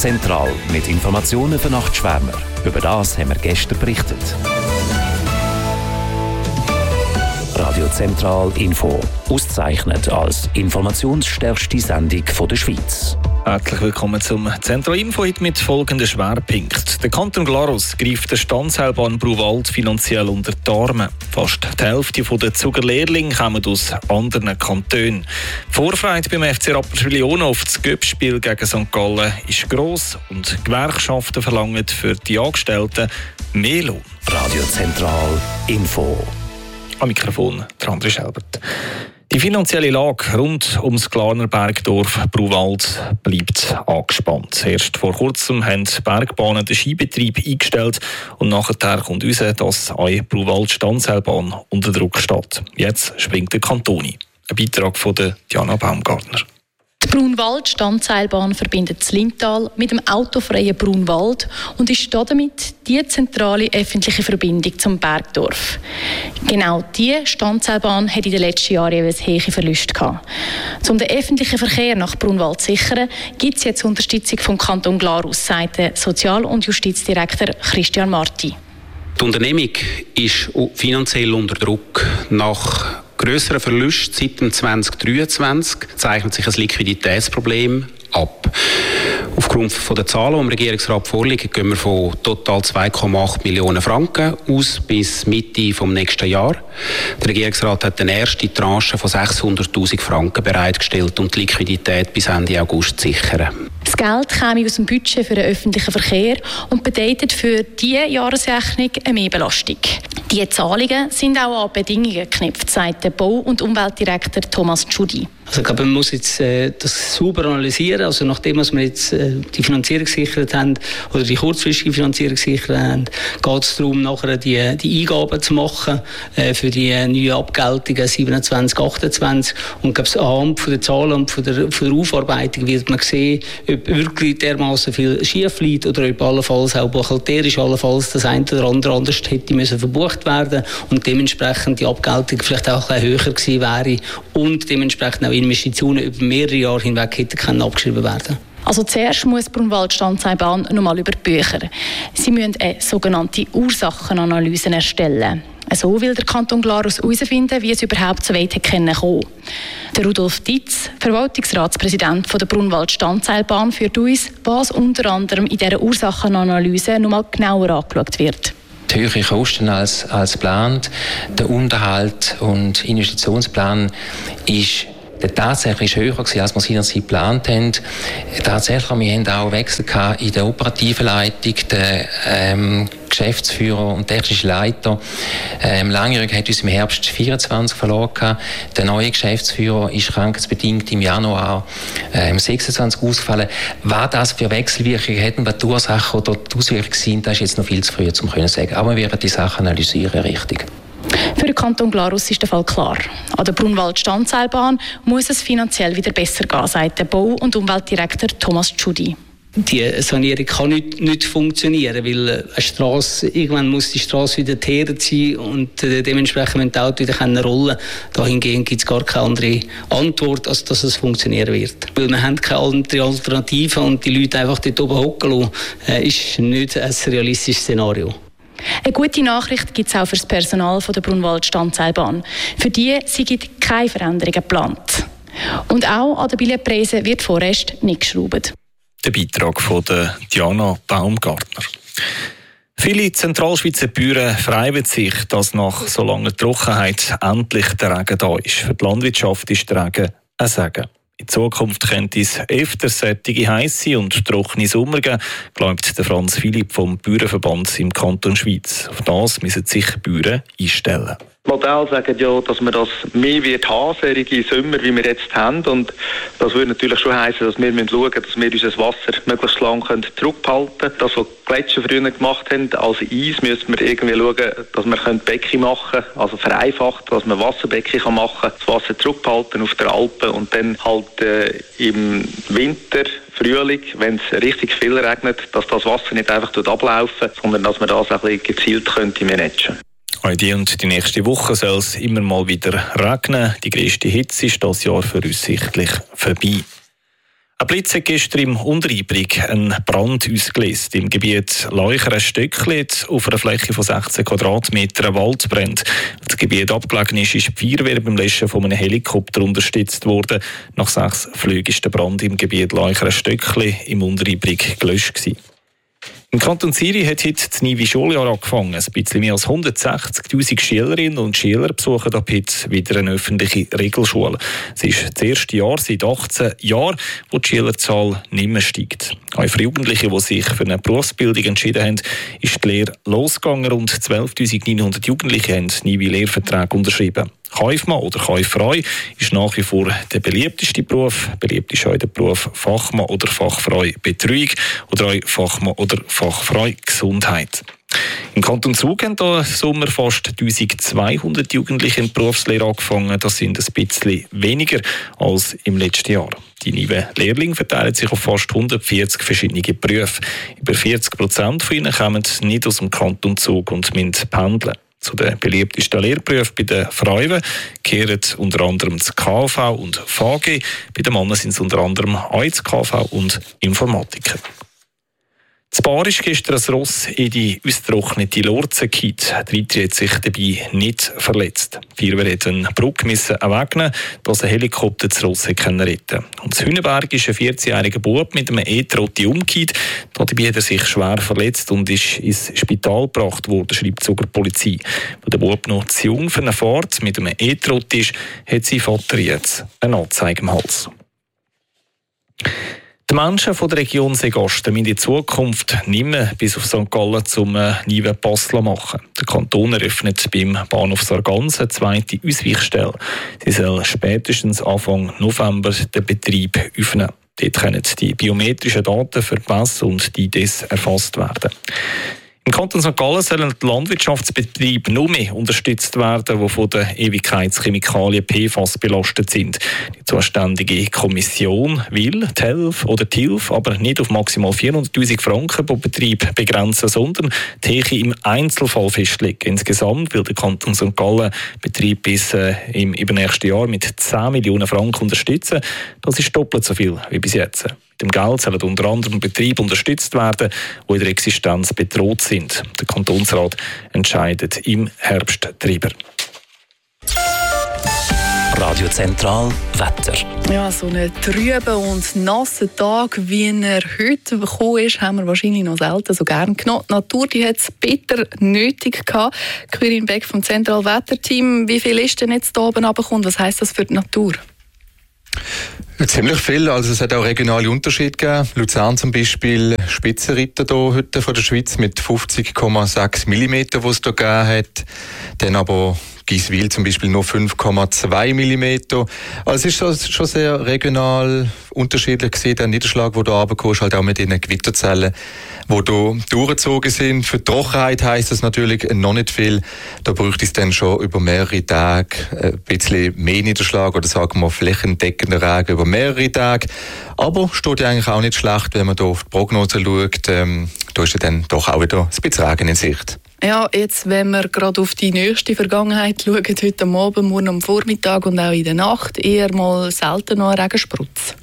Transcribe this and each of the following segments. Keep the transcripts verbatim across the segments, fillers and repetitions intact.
Zentral mit Informationen für Nachtschwärmer. Über das haben wir gestern berichtet. Radio Zentral Info. Ausgezeichnet als informationsstärkste Sendung der Schweiz. Herzlich willkommen zum Zentral Info heute mit folgenden Schwerpunkten. Der Kanton Glarus greift der Standseilbahn Bruwald finanziell unter die Arme. Fast die Hälfte der Zugerlehrlinge kommen aus anderen Kantonen. Die Vorfreude beim F C Rapperswil-Jona auf das Göppspiel gegen Sankt Gallen ist gross und Gewerkschaften verlangen für die Angestellten mehr Lohn. Radio Zentral Info. Am Mikrofon der André Schelbert. Die finanzielle Lage rund ums Glarner Bergdorf Bruwald bleibt angespannt. Erst vor kurzem haben die Bergbahnen den Skibetrieb eingestellt und nachher kommt raus, dass eine Bruwald-Standseilbahn unter Druck steht. Jetzt springt der Kanton ein. Ein Beitrag von der Diana Baumgartner. Die Brunwald-Standseilbahn verbindet das Limtal mit dem autofreien Brunwald und ist damit die zentrale öffentliche Verbindung zum Bergdorf. Genau diese Standseilbahn hat in den letzten Jahren jeweils hohe Verluste gehabt. Um den öffentlichen Verkehr nach Brunwald zu sichern, gibt es jetzt Unterstützung vom Kanton Glarus, sagt der Sozial- und Justizdirektor Christian Marti. Die Unternehmung ist finanziell unter Druck. Nach grösseren Verlusten seit dem zwanzig dreiundzwanzig zeichnet sich ein Liquiditätsproblem ab. Aufgrund der Zahlen, die dem Regierungsrat vorliegen, gehen wir von total zwei Komma acht Millionen Franken aus bis Mitte des nächsten Jahres. Der Regierungsrat hat eine erste Tranche von sechshunderttausend Franken bereitgestellt, um die Liquidität bis Ende August zu sichern. Das Geld käme aus dem Budget für den öffentlichen Verkehr und bedeutet für diese Jahresrechnung eine Mehrbelastung. Diese Zahlungen sind auch an Bedingungen geknüpft, sagt der Bau- und Umweltdirektor Thomas Tschudi. Also ich glaube, man muss jetzt äh, das sauber analysieren. Also nachdem wir jetzt äh, die Finanzierung gesichert haben oder die kurzfristige Finanzierung gesichert haben, geht es darum, nachher die, die Eingaben zu machen äh, für die äh, neuen Abgeltungen siebenundzwanzig achtundzwanzig. Und ich glaube, anhand von der Zahlen und von der, von der Aufarbeitung wird man sehen, ob wirklich dermaßen viel schief liegt oder ob allenfalls auch buchhalterisch allenfalls das eine oder andere anders hätte müssen verbucht werden und dementsprechend die Abgeltung vielleicht auch ein bisschen höher gewesen wäre und dementsprechend auch Investitionen über mehrere Jahre hinweg hätten können abgeschrieben werden. Also zuerst muss die Brunwald-Standseilbahn nochmal über die Bücher. Sie müssen eine sogenannte Ursachenanalyse erstellen. So will der Kanton Glarus herausfinden, wie es überhaupt so weit kommen konnte. Der Rudolf Dietz, Verwaltungsratspräsident der Brunwald-Standseilbahn, führt uns, was unter anderem in dieser Ursachenanalyse nochmal genauer angeschaut wird. Die höhere Kosten als, als geplant, der Unterhalt und Investitionsplan ist der tatsächlich höher gewesen, als wir seinerzeit geplant haben. Tatsächlich, wir haben auch Wechsel gehabt in der operativen Leitung, der ähm, Geschäftsführer und technische Leiter. Ähm, Langjährig hat uns im Herbst vierundzwanzig verloren gehabt. Der neue Geschäftsführer ist krankheitsbedingt im Januar ähm, sechsundzwanzig ausgefallen. Was das für Wechselwirkungen hätten, was die Ursachen oder die Auswirkungen sind, das ist jetzt noch viel zu früh, um zu sagen. Aber wir werden die Sachen analysieren, richtig. Für den Kanton Glarus ist der Fall klar. An der Brunwald-Standseilbahn muss es finanziell wieder besser gehen, sagt der Bau- und Umweltdirektor Thomas Tschudi. Die Sanierung kann nicht, nicht funktionieren, weil eine Strasse, irgendwann muss die Strasse wieder teert sein und äh, dementsprechend müssen die Autos wieder können rollen. Dahingehend gibt es gar keine andere Antwort, als dass es funktionieren wird. Weil wir haben keine andere Alternative und die Leute einfach dort oben hocken lassen, äh, ist nicht ein realistisches Szenario. Eine gute Nachricht gibt es auch für das Personal der Brunwald-Standseilbahn. Für die sind keine Veränderungen geplant. Und auch an den Billetpreisen wird vorerst nicht geschraubt. Der Beitrag von der Diana Baumgartner. Viele Zentralschweizer Bauern freuen sich, dass nach so langer Trockenheit endlich der Regen da ist. Für die Landwirtschaft ist der Regen ein Segen. In Zukunft könnte es öfter solche heisse und trockene Sommer geben, glaubt der Franz Philipp vom Bauernverband im Kanton Schweiz. Auf das müssen sich die Bauern einstellen. Die Modelle sagen ja, dass man das mehr wird haben, solche Sommer, wie wir jetzt haben. Und das würde natürlich schon heissen, dass wir schauen müssen, dass wir unser Wasser möglichst lang zurückhalten können. Das, was die Gletscher früher gemacht haben, als Eis, müssen wir irgendwie schauen, dass wir Becken machen können, also vereinfacht, dass man Wasserbecken machen kann, das Wasser zurückhalten auf der Alpen und dann halt äh, im Winter, Frühling, wenn es richtig viel regnet, dass das Wasser nicht einfach ablaufen, sondern dass man das ein bisschen gezielt könnte managen. Heute und die nächste Woche soll es immer mal wieder regnen. Die grösste Hitze ist dieses Jahr voraussichtlich vorbei. Ein Blitz hat gestern im Unteribrig einen Brand ausgelöst. Im Gebiet Leuchern-Stöckli auf einer Fläche von sechzehn Quadratmetern Wald brennt. Als das Gebiet abgelegen ist, ist die Feuerwehr beim Löschen von einem Helikopter unterstützt worden. Nach sechs Flügen ist der Brand im Gebiet Leuchern-Stöckli im Unteribrig gelöscht gewesen. Im Kanton Zürich hat heute das neue Schuljahr angefangen. Ein bisschen mehr als hundertsechzigtausend Schülerinnen und Schüler besuchen ab heute wieder eine öffentliche Regelschule. Es ist das erste Jahr seit achtzehn Jahren, wo die Schülerzahl nicht mehr steigt. Auch für Jugendliche, die sich für eine Berufsbildung entschieden haben, ist die Lehre losgegangen. Rund zwölftausendneunhundert Jugendliche haben neue Lehrverträge unterschrieben. Kaufmann oder Käuferei ist nach wie vor der beliebteste Beruf. Beliebt ist auch der Beruf Fachmann oder Fachfrau Betreuung oder auch Fachmann oder Fachfrau Gesundheit. Im Kanton Zug haben im Sommer fast eintausendzweihundert Jugendliche in die Berufslehre angefangen. Das sind ein bisschen weniger als im letzten Jahr. Die neuen Lehrlinge verteilen sich auf fast hundertvierzig verschiedene Berufe. Über vierzig Prozent von ihnen kommen nicht aus dem Kanton Zug und müssen pendeln. Zu den beliebtesten Lehrberufen bei den Frauen gehören unter anderem das K V und V G. Bei den Männern sind es unter anderem auch das K V und Informatiker. Das Paar ist gestern ein Ross in die ausgetrocknete Lorze gekippt. Der Reiter hat sich dabei nicht verletzt. Die Feuerwehr musste eine Brücke wegnehmen, dass ein Helikopter das Ross retten konnte. Und in Hünenberg ist ein vierzehnjähriger Bub mit einem E-Trotti umgekehrt. Dabei hat er sich schwer verletzt und ist ins Spital gebracht worden, schreibt sogar die Polizei. Weil der Bub noch zu jung für eine Fahrt mit einem E-Trotti ist, hat sein Vater jetzt eine Anzeige im Hals. Die Menschen von der Region Seegasten müssen in Zukunft nicht mehr bis auf Sankt Gallen zum neuen Pass machen. Der Kanton eröffnet beim Bahnhof Sargans eine zweite Ausweichstelle. Sie soll spätestens Anfang November den Betrieb öffnen. Dort können die biometrischen Daten für Pass und die I D S erfasst werden. Im Kanton Sankt Gallen sollen die Landwirtschaftsbetriebe nur mehr unterstützt werden, die von den Ewigkeitschemikalien P F A S belastet sind. Die zuständige Kommission will die Hilfe oder die Hilfe aber nicht auf maximal vierhunderttausend Franken pro Betrieb begrenzen, sondern die Höhe im Einzelfall festlegen. Insgesamt will der Kanton Sankt Gallen Betrieb bis äh, im übernächsten Jahr mit zehn Millionen Franken unterstützen. Das ist doppelt so viel wie bis jetzt. Mit dem Geld sollen unter anderem Betriebe unterstützt werden, die in der Existenz bedroht sind. Der Kantonsrat entscheidet im Herbst darüber. Radio Zentral Wetter. Ja, so einen trüben und nassen Tag, wie er heute gekommen ist, haben wir wahrscheinlich noch selten so gern genommen. Die Natur die hat es bitter nötig gehabt. Quirin Beck vom Zentral Wetterteam, wie viel ist denn jetzt da oben runtergekommen? Was heisst das für die Natur? Ziemlich viel. Also es hat auch regionale Unterschiede gegeben. Luzern zum Beispiel, Spitzenreiter hier heute von der Schweiz mit fünfzig Komma sechs Millimeter, die es hier gegeben hat. Dann aber Giswil zum Beispiel nur fünf Komma zwei Millimeter. Also es ist schon sehr regional unterschiedlich gewesen. Der Niederschlag, der hier runtergekommen ist, halt auch mit den Gewitterzellen, die hier durchgezogen sind. Für die Trockenheit heisst das natürlich noch nicht viel. Da bräuchte es dann schon über mehrere Tage ein bisschen mehr Niederschlag oder sagen wir flächendeckender Regen über mehrere Tage. Aber steht ja eigentlich auch nicht schlecht, wenn man hier auf die Prognose schaut. Ähm, da ist ja dann doch auch wieder ein bisschen Regen in Sicht. Ja, jetzt, wenn wir gerade auf die nächste Vergangenheit schauen, heute Abend, morgen am Vormittag und auch in der Nacht, eher mal selten noch ein Regensprutz.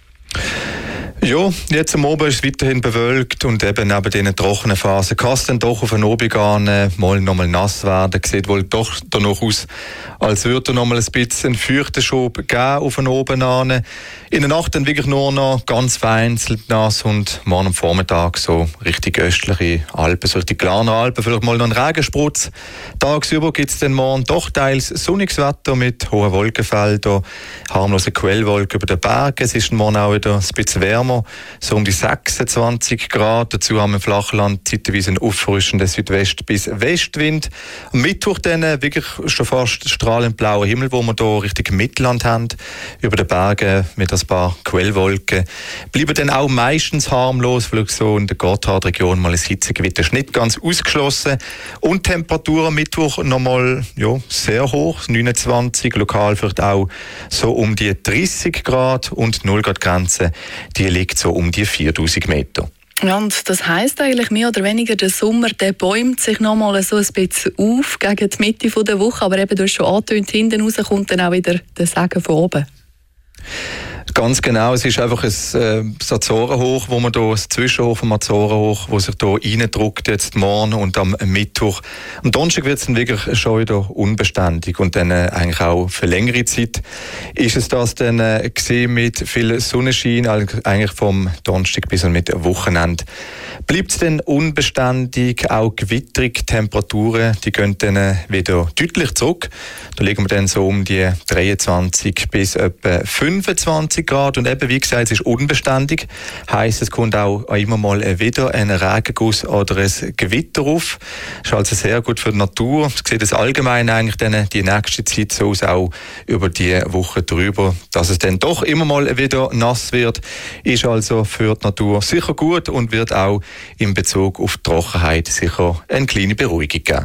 Ja, jetzt am Abend ist es weiterhin bewölkt und eben neben diesen trockenen Phasen kann es dann doch auf den Abend gehen, mal nochmal nass werden. Sieht wohl doch danach aus, als würde noch mal ein bisschen feuchten Schub geben auf den Abend an. In der Nacht dann wirklich nur noch ganz vereinzelt nass und morgen am Vormittag so richtig östliche Alpen, so richtig klare Alpen, vielleicht mal noch ein Regensprutz. Tagsüber gibt es dann morgen doch teils sonniges Wetter mit hohen Wolkenfeldern, harmlose Quellwolken über den Bergen. Es ist morgen auch wieder ein bisschen wärmer, so um die sechsundzwanzig Grad. Dazu haben wir im Flachland zeitweise einen auffrischenden Südwest- bis Westwind. Am Mittwoch dann wirklich schon fast strahlend blauer Himmel, wo wir hier Richtung Mittelland haben, über den Bergen mit ein paar Quellwolken. Bleiben dann auch meistens harmlos, vielleicht so in der Gotthardregion mal ein Hitzegewitter ist nicht ganz ausgeschlossen. Und Temperatur am Mittwoch nochmal ja, sehr hoch, neunundzwanzig, lokal vielleicht auch so um die dreißig Grad und null Grad Grenze, die liegt so um die viertausend Meter. Ja, und das heisst eigentlich mehr oder weniger, der Sommer der bäumt sich noch mal so ein bisschen auf gegen die Mitte der Woche, aber eben, du hast schon angetönt, hinten raus kommt dann auch wieder der Segen von oben. Ganz genau, es ist einfach ein äh, das Azorenhoch, wo man da, das Zwischenhoch vom Azorenhoch, wo sich da reindrückt jetzt morgen und am Mittwoch. Am Donnerstag wird es dann wirklich schon wieder unbeständig und dann äh, eigentlich auch für längere Zeit ist es das dann äh, gesehen mit viel Sonnenschein, eigentlich vom Donnerstag bis und mit Wochenende. Bleibt es dann unbeständig, auch gewitterig, Temperaturen, die gehen dann äh, wieder deutlich zurück. Da liegen wir dann so um die dreiundzwanzig bis etwa fünfundzwanzig Grad und eben, wie gesagt, es ist unbeständig. Heisst, es kommt auch immer mal wieder ein Regenguss oder ein Gewitter auf. Das ist also sehr gut für die Natur. Es sieht es allgemein eigentlich dann die nächste Zeit so aus, auch über die Woche drüber. Dass es dann doch immer mal wieder nass wird, ist also für die Natur sicher gut und wird auch in Bezug auf die Trockenheit sicher eine kleine Beruhigung geben.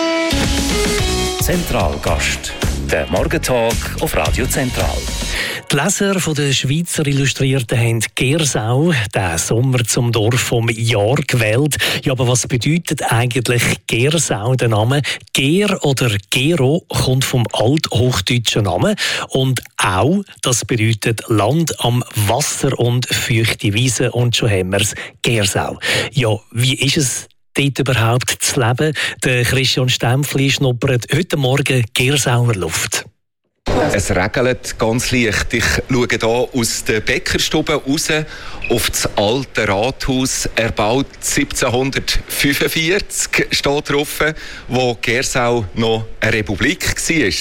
Zentralgast. Der Morgentalk auf Radio Zentral. Die Leser von der Schweizer Illustrierten haben Gersau, den Sommer zum Dorf vom Jahr, gewählt. Ja, aber was bedeutet eigentlich Gersau, der Name? Ger oder Gero kommt vom althochdeutschen Namen und auch, das bedeutet Land am Wasser und feuchte Wiesen und schon haben wir es, Gersau. Ja, wie ist es dort überhaupt zu leben? Der Christian Stempfli schnuppert heute Morgen Gersauer Luft. Es regelt ganz leicht. Ich schaue hier aus der Bäckerstube raus auf das alte Rathaus, erbaut siebzehnhundertfünfundvierzig, steht drauf, wo Gersau noch eine Republik war.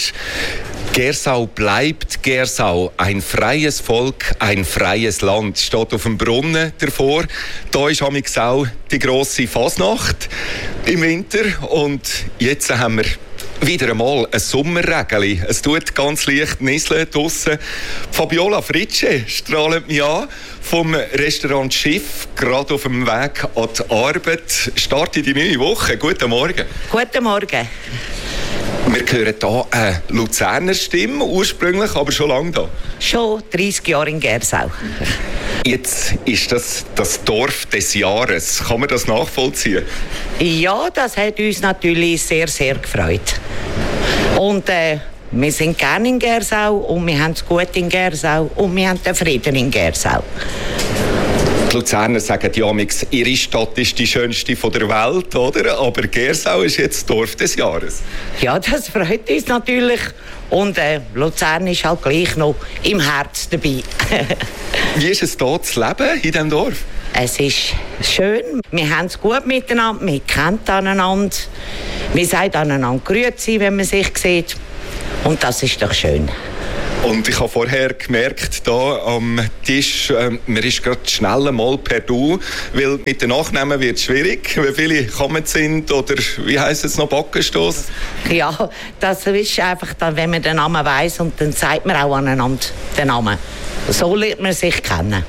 Gersau bleibt Gersau, ein freies Volk, ein freies Land, steht auf dem Brunnen davor. Da ist amigs auch die grosse Fasnacht im Winter und jetzt haben wir wieder einmal ein Sommerregeli. Es tut ganz leicht nieseln draussen. Fabiola Fritsche strahlt mich an vom Restaurant Schiff, gerade auf dem Weg an die Arbeit. Starte die neue Woche. Guten Morgen. Guten Morgen. Wir hören hier eine Luzerner Stimme, ursprünglich, aber schon lange da. Schon dreissig Jahre in Gersau. Jetzt ist das das Dorf des Jahres. Kann man das nachvollziehen? Ja, das hat uns natürlich sehr, sehr gefreut. Und äh, wir sind gerne in Gersau und wir haben es gut in Gersau und wir haben den Frieden in Gersau. Die Luzerner sagen ja, ihre Stadt ist die schönste von der Welt, oder? Aber Gersau ist jetzt das Dorf des Jahres. Ja, das freut uns natürlich. Und äh, Luzern ist halt gleich noch im Herz dabei. Wie ist es hier zu leben in diesem Dorf? Es ist schön. Wir haben es gut miteinander. Wir kennen aneinander. Wir sagen aneinander grüezi, wenn man sich sieht. Und das ist doch schön. Und ich habe vorher gemerkt, hier am Tisch, äh, man ist gerade schnell mal per Du, weil mit den Nachnamen wird es schwierig, wie viele kommen sind oder wie heisst es noch, Backenstoss? Ja, das ist einfach dann, wenn man den Namen weiss und dann sagt man auch aneinander den Namen. So lernt man sich kennen.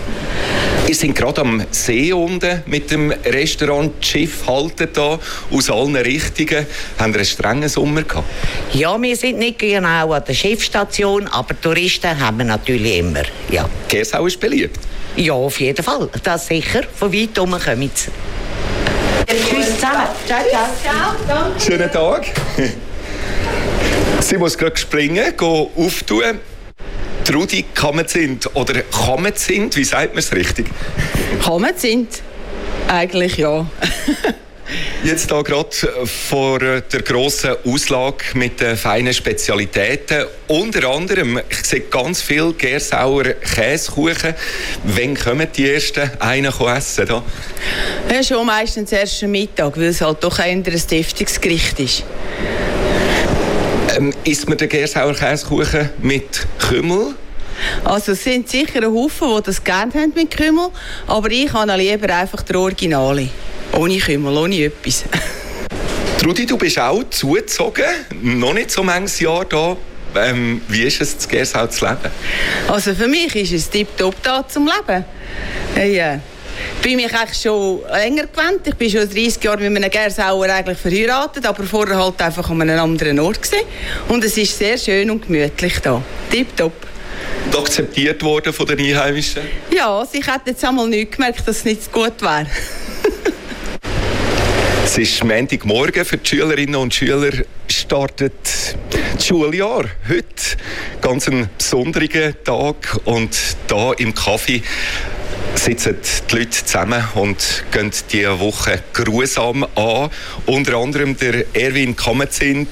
Wir sind gerade am See unten mit dem Restaurant Schiff, halten hier aus allen Richtungen. Haben wir einen strengen Sommer gehabt? Ja, wir sind nicht genau an der Schiffsstation, aber Touristen haben wir natürlich immer. Ja. Gersau ist beliebt? Ja, auf jeden Fall. Das sicher. Von weit herum kommen sie. Tschüss zusammen. Ciao, ciao. ciao. Schönen Tag. Sie muss gerade springen, gehen auftun. Trudi, Kammet sind oder Kammet sind, wie sagt man es richtig? Kammet sind, eigentlich ja. Jetzt hier gerade vor der grossen Auslage mit den feinen Spezialitäten. Unter anderem, ich sehe ganz viel Gersauer Käsekuchen. Wann kommen die ersten einen essen? Da? Ja, schon meistens erst am Mittag, weil es halt doch ein deftiges Gericht ist. Ähm, isst man den Gersauer Käsekuchen mit Kümmel? Also es sind sicher ein Haufen, die das gerne haben mit Kümmel, aber ich habe lieber einfach die Originale. Ohne Kümmel, ohne etwas. Trudi, du bist auch zugezogen, noch nicht so manches Jahr da. Ähm, wie ist es, in Gersau zu leben? Also für mich ist es tipptopp da zum Leben. Hey, äh, ich bin mich eigentlich schon länger gewöhnt. Ich bin schon dreissig Jahre mit einem Gersauer eigentlich verheiratet, aber vorher halt einfach an einem anderen Ort gewesen. Und es ist sehr schön und gemütlich da. Tipptopp. Und akzeptiert worden von den Einheimischen? Ja, also ich hätte jetzt einmal nicht gemerkt, dass es nicht gut wäre. Es ist Montagmorgen, für die Schülerinnen und Schüler startet das Schuljahr. Heute ganz ein besonderer Tag und hier im Café sitzen die Leute zusammen und gehen diese Woche geruhsam an. Unter anderem der Erwin Kammerzind,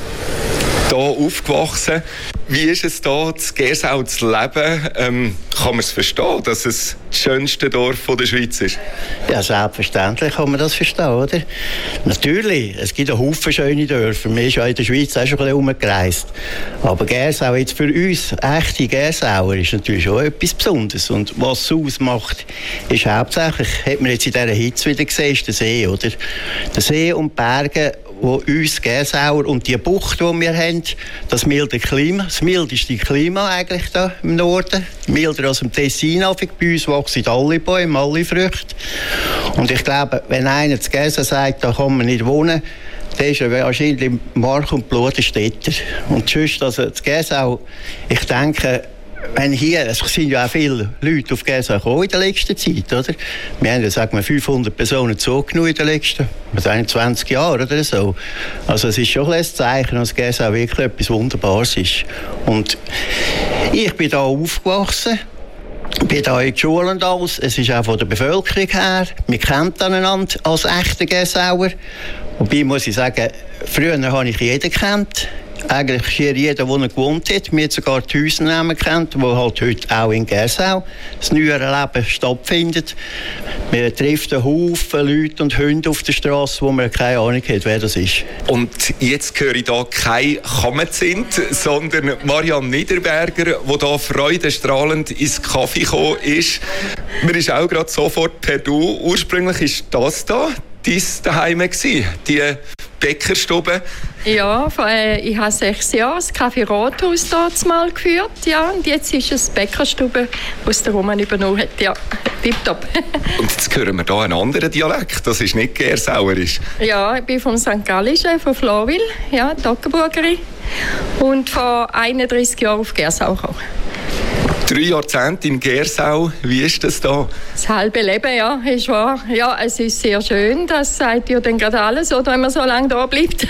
hier aufgewachsen. Wie ist es hier, in Gersau zu leben? Ähm, kann man es verstehen, dass es das schönste Dorf der Schweiz ist? Ja, selbstverständlich kann man das verstehen, oder? Natürlich, es gibt einen Haufen schöne Dörfer. Man ist ja in der Schweiz auch schon ein bisschen rumgereist. Aber Gersau jetzt für uns, echte Gersauer, ist natürlich schon etwas Besonderes. Und was es ausmacht, ist hauptsächlich, hat man jetzt in dieser Hitze wieder gesehen, ist der See, oder? Der See und die Berge, wo uns Gersauer und die Bucht, die wir haben, das milde Klima, das mildeste Klima eigentlich da im Norden, milder als im Tessin. Bei uns wachsen alle Bäume, alle Früchte. Und ich glaube, wenn einer zu Gersau sagt, da kann man nicht wohnen, dann ist er wahrscheinlich Mark und Blut ein Städter. Und sonst, also zu Gersau, ich denke, wenn hier, es sind ja auch viele Leute auf Gersau gekommen in der letzten Zeit, oder? Wir haben ja, sagen wir, fünfhundert Personen zugenommen in den letzten zwanzig Jahren oder so. Also es ist schon ein Zeichen, dass Gersau wirklich etwas Wunderbares ist. Und ich bin hier aufgewachsen, bin hier in der Schule und alles. Es ist auch von der Bevölkerung her. Wir kennen einander als echte Gersauer. Wobei muss ich sagen, früher habe ich jeden gekannt. Eigentlich hier jeder, der gewohnt hat. Wir haben sogar die Hausnamen kennt, die halt heute auch in Gersau das neuere Leben stattfindet. Man trifft einen Haufen Leute und Hunde auf der Straße, wo man keine Ahnung hat, wer das ist. Und jetzt höre ich hier kein Kammerzind, sondern Marianne Niederberger, die hier freudestrahlend ins Café gekommen ist. Man ist auch gerade sofort per Du. Ursprünglich war das da dein Daheim gewesen, die Bäckerstube. Ja, ich habe sechs Jahre das Café Rathaus dort mal geführt, ja, und jetzt ist es die Bäckerstube, die es der Roman übernommen hat, ja, tipptopp. Und jetzt hören wir hier einen anderen Dialekt, das ist nicht Gersauerisch. Ja, ich bin vom Sankt Gallischen, von Florwil, ja, Toggenburgerin, und vor einunddreißig Jahren auf Gersau gekommen. Drei Jahrzehnte in Gersau, wie ist das da? Das halbe Leben, ja, ist wahr. Ja, es ist sehr schön, das sagt ja dann gerade alles, oder, wenn man so lange da bleibt.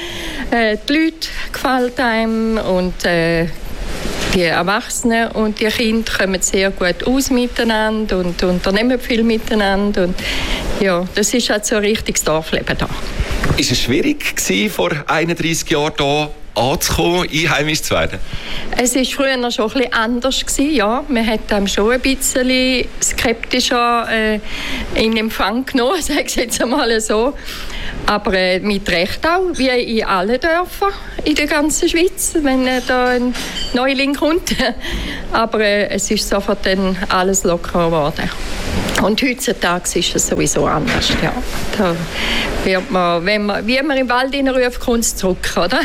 äh, die Leute gefällt einem und äh, die Erwachsenen und die Kinder kommen sehr gut aus miteinander und unternehmen viel miteinander. Und ja, das ist halt so ein richtiges Dorfleben da. Ist es schwierig gewesen, vor einunddreißig Jahren hier anzukommen, einheimisch zu werden? Es war früher schon ein bisschen anders gewesen, ja. Man hat einem schon ein bisschen skeptischer äh, in Empfang genommen, sage ich jetzt einmal so. Aber äh, mit Recht auch, wie in allen Dörfern in der ganzen Schweiz, wenn äh, da ein Neuling kommt. Aber äh, es ist sofort dann alles lockerer geworden. Und heutzutage ist es sowieso anders. Ja. Da wird man, wenn man, wie man im Wald ruft, kommt es zurück, oder?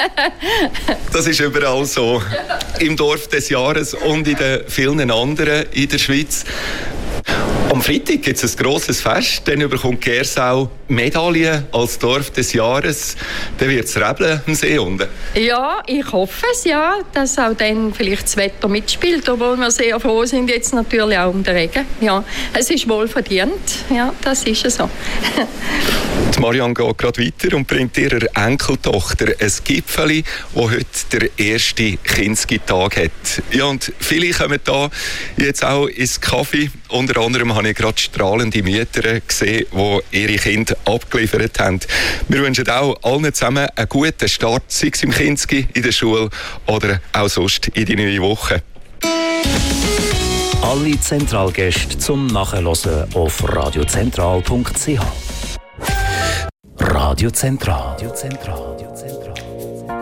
Das ist überall so. Im Dorf des Jahres und in den vielen anderen in der Schweiz. Am Freitag gibt es ein grosses Fest, dann bekommt Gersau Medaillen als Dorf des Jahres. Dann wird es rebeln am See unten. Ja, ich hoffe es, ja, dass auch dann vielleicht das Wetter mitspielt, obwohl wir sehr froh sind, jetzt natürlich auch um den Regen. Ja, es ist wohl verdient, ja, das ist es so. Die Marianne geht gerade weiter und bringt ihrer Enkeltochter ein Gipfeli, das heute der erste Kinski-Tag hat. Ja, und viele kommen da jetzt auch ins Café. Unter anderem habe ich gerade strahlende Mütter gesehen, die ihre Kinder abgeliefert haben. Wir wünschen auch allen zusammen einen guten Start, sei es im Kinski, in der Schule oder auch sonst in die neue Woche. Alle Zentralgäste zum Nachhören auf radiozentral punkt c h. Radio Zentral. Radio Zentral.